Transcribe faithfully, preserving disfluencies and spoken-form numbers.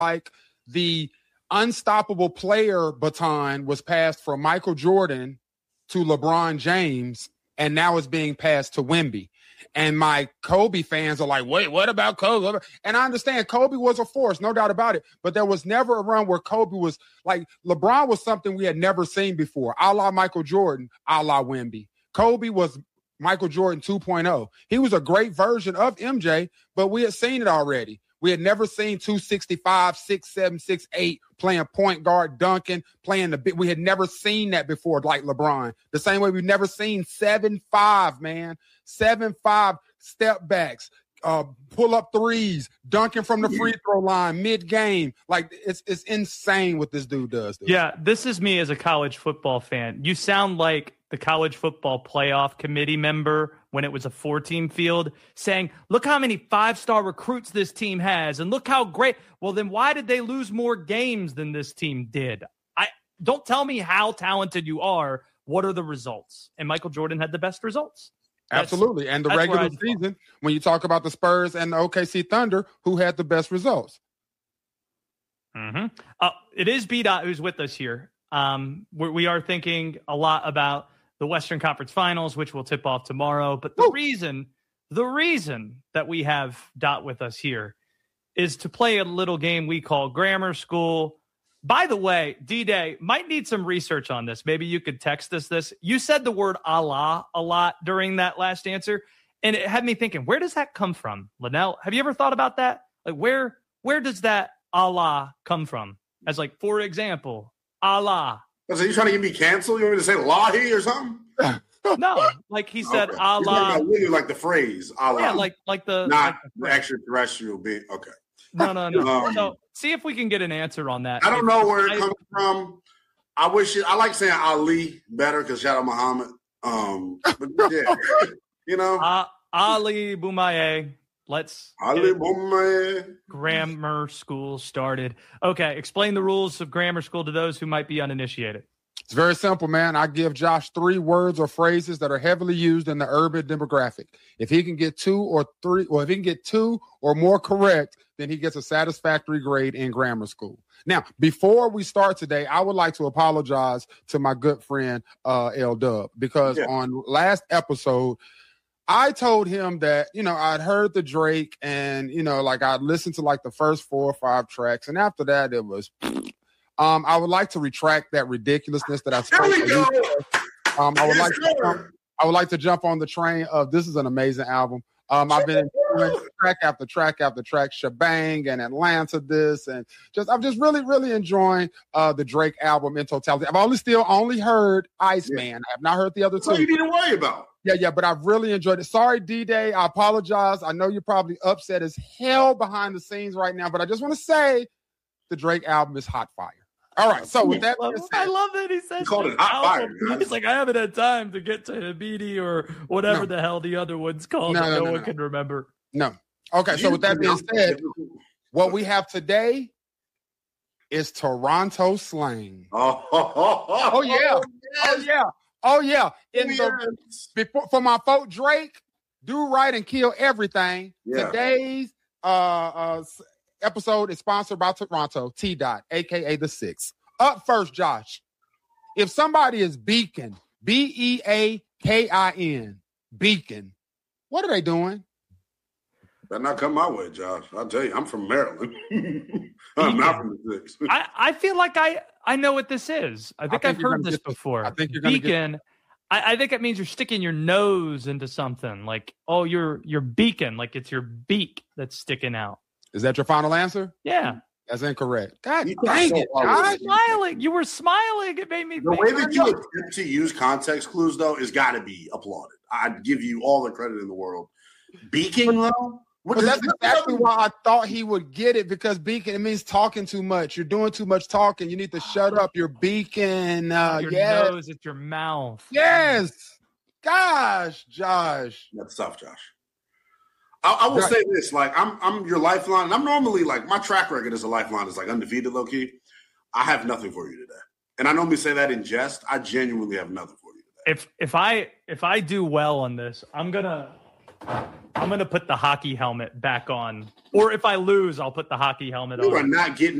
like the unstoppable player baton was passed from Michael Jordan to LeBron James, and now it's being passed to Wemby. And my Kobe fans are like, wait, what about Kobe? And I understand Kobe was a force, no doubt about it. But there was never a run where Kobe was like, LeBron was something we had never seen before, a la Michael Jordan, a la Wemby. Kobe was Michael Jordan two point oh. He was a great version of M J, but we had seen it already. We had never seen two sixty-five, six seven, six eight playing point guard, dunking, playing the bit. We had never seen that before, like LeBron. The same way we've never seen seven five, man. seven five step backs, uh, pull up threes, dunking from the free throw line mid-game. Like, it's it's insane what this dude does. Dude. Yeah, this is me as a college football fan. You sound like the college football playoff committee member when it was a four-team field saying, look how many five-star recruits this team has, and look how great. Well, then why did they lose more games than this team did? I don't tell me how talented you are. What are the results? And Michael Jordan had the best results. That's, Absolutely. And the regular season, when you talk about the Spurs and the O K C Thunder, who had the best results? Mm-hmm. Uh, it is B-Dot who's with us here. Um, we're, we are thinking a lot about the Western Conference Finals, which will tip off tomorrow. But the Woo! reason, the reason that we have Dot with us here is to play a little game we call Grammar School. By the way, D-Day, might need some research on this. Maybe you could text us this. You said the word Allah a lot during that last answer, and it had me thinking, where does that come from? Linnell, have you ever thought about that? Like, where where does that Allah come from? As like, for example, Allah. So you trying to get me canceled? You want me to say Lahi or something? No, like he said, okay. Allah. Like, really like the phrase Allah. Yeah, like like the not like the extraterrestrial being. Okay. No, no, no. Um, so see if we can get an answer on that. I don't if, know where it I, comes from. I wish it, I like saying Ali better because shout out Muhammad. Um, but yeah, you know, uh, Ali Boumaye. Let's Ali Boumaye. Grammar School started. Okay, explain the rules of Grammar School to those who might be uninitiated. It's very simple, man. I give Josh three words or phrases that are heavily used in the urban demographic. If he can get two or three, or if he can get two or more correct, then he gets a satisfactory grade in grammar school. Now, before we start today, I would like to apologize to my good friend, uh, L Dub, because yeah. on last episode, I told him that, you know, I'd heard the Drake and, you know, like I'd listened to like the first four or five tracks. And after that, it was... Um, I would like to retract that ridiculousness that I spoke about. Um, I would like to jump, I would like to jump on the train of this is an amazing album. Um, I've been enjoying track after track after track, Shebang and Atlanta this, and just I'm just really, really enjoying uh, the Drake album in totality. I've only still only heard Iceman. Yeah. I have not heard the other two. What you need to worry about? Yeah, yeah, but I've really enjoyed it. Sorry, D-Day. I apologize. I know you're probably upset as hell behind the scenes right now, but I just want to say the Drake album is hot fire. All right, so with that, I love, I love that he said he called it hot fire. He's like, I haven't had time to get to Habidi or whatever no. the hell the other one's called. No, that no, no, no one no. can remember. No. Okay, so with that being said, what we have today is Toronto slang. Oh, oh, oh, oh, oh yeah, oh, yes. oh yeah, oh yeah. In oh, the yes. before for my folk Drake, do right and kill everything. Yeah. Today's uh uh. episode is sponsored by Toronto, T Dot, a k a the Six. Up first, Josh. If somebody is beacon, B E A K I N, beacon, what are they doing? Better not come my way, Josh. I'll tell you, I'm from Maryland. I'm not from the Six. I, I feel like I, I know what this is. I think, I think I've heard this before. I think you're beacon. Get... I, I think it means you're sticking your nose into something. Like, oh, you're you're beacon, like it's your beak that's sticking out. Is that your final answer? Yeah. That's incorrect. God dang so it. God. Smiling. You were smiling. It made me The way that you attempt to use context clues, though, is got to be applauded. I'd give you all the credit in the world. Beaking, though? What that's exactly why I thought he would get it, because beacon, it means talking too much. You're doing too much talking. You need to shut up. You're beacon. Uh, your yes. nose at your mouth. Yes. Gosh, Josh. That's tough, Josh. I, I will right. say this, like, I'm I'm your lifeline, and I'm normally, like, my track record as a lifeline is, like, undefeated, low-key. I have nothing for you today. And I normally say that in jest. I genuinely have nothing for you today. If if I if I do well on this, I'm going to I'm going to put the hockey helmet back on. Or if I lose, I'll put the hockey helmet you on. You are not getting